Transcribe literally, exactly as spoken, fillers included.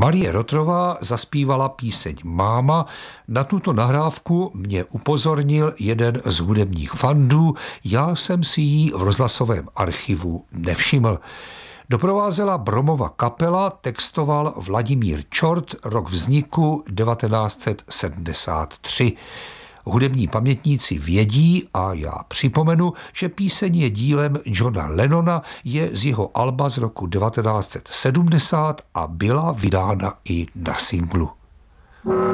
Marie Rotrová zaspívala píseň Máma. Na tuto nahrávku mě upozornil jeden z hudebních fandů, já jsem si ji v rozhlasovém archivu nevšiml. Doprovázela Bromova kapela, textoval Vladimír Čort, rok vzniku devatenáct set sedmdesát tři. Hudební pamětníci vědí a já připomenu, že píseň je dílem Johna Lennona, je z jeho alba z roku devatenáct set sedmdesát a byla vydána i na singlu.